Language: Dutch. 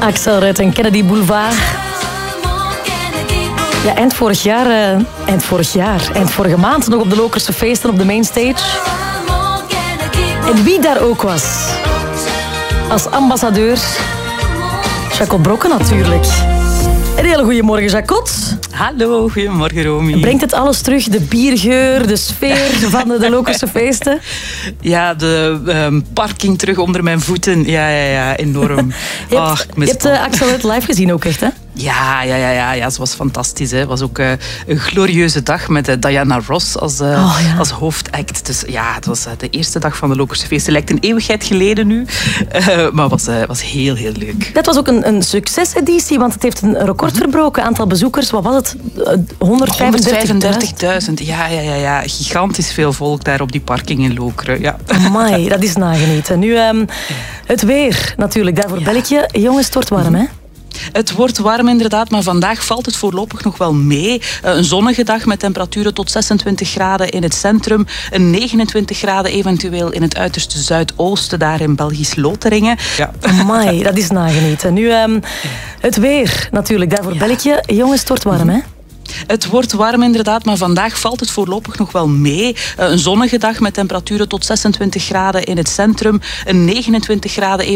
Axel Red en Kennedy Boulevard. Ja, eind vorige maand nog op de Lokerse feesten op de mainstage. En wie daar ook was. Als ambassadeur. Jacot Brokken natuurlijk. Een hele goede morgen, Jacot. Hallo, goedemorgen Romy. Brengt het alles terug? De biergeur, de sfeer van de Lokerse feesten? Ja, de parking terug onder mijn voeten. Ja, enorm. Je hebt Axel Red live gezien ook echt, hè? Ja, ze was fantastisch. Het was ook een glorieuze dag met Diana Ross als hoofdact. Dus ja, het was de eerste dag van de Lokerse feesten. Lijkt een eeuwigheid geleden nu, maar was heel, heel leuk. Dat was ook een succeseditie, want het heeft een record verbroken. Aantal bezoekers, wat was het? 135.000. Ja. Gigantisch veel volk daar op die parking in Lokeren. Ja. Amai, dat is nagenieten. Nu, het weer natuurlijk. Daarvoor bel ik je. Jongens, het wordt warm, hè? Het wordt warm inderdaad, maar vandaag valt het voorlopig nog wel mee. Een zonnige dag met temperaturen tot 26 graden in het centrum. Een 29 graden eventueel in het uiterste zuidoosten, daar in Belgisch Loteringen. Ja. Amai, dat is nagenieten. Nu, het weer natuurlijk. Daarvoor bel ik je. Jongens, het wordt warm, hè? Het wordt warm inderdaad, maar vandaag valt het voorlopig nog wel mee. Een zonnige dag met temperaturen tot 26 graden in het centrum. Een 29 graden